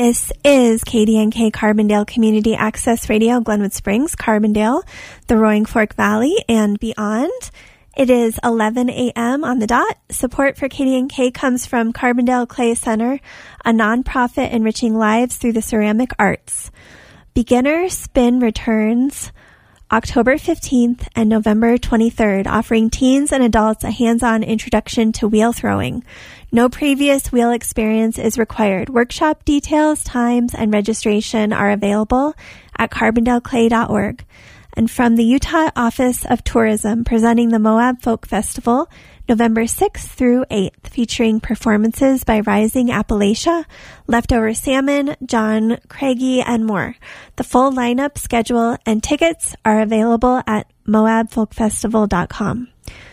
This is KDNK Carbondale Community Access Radio, Glenwood Springs, Carbondale, the Roaring Fork Valley, and beyond. It is 11 a.m. on the dot. Support for KDNK comes from Carbondale Clay Center, a nonprofit enriching lives through the ceramic arts. Beginner Spin returns October 15th and November 23rd, offering teens and adults a hands-on introduction to wheel throwing. No previous wheel experience is required. Workshop details, times, and registration are available at carbondaleclay.org. And from the Utah Office of Tourism, presenting the Moab Folk Festival, November 6th through 8th, featuring performances by Rising Appalachia, Leftover Salmon, John Craigie, and more. The full lineup, schedule, and tickets are available at moabfolkfestival.com.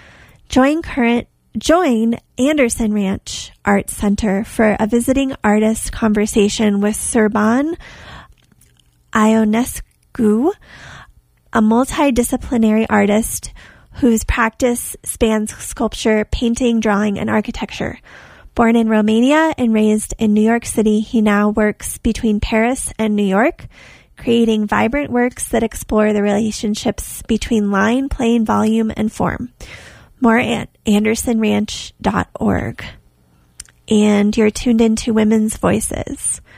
Join Anderson Ranch Arts Center for a visiting artist conversation with Serban Ionescu, a multidisciplinary artist whose practice spans sculpture, painting, drawing, and architecture. Born in Romania and raised in New York City, he now works between Paris and New York, creating vibrant works that explore the relationships between line, plane, volume, and form. More at andersonranch.org. And you're tuned into Women's Voices.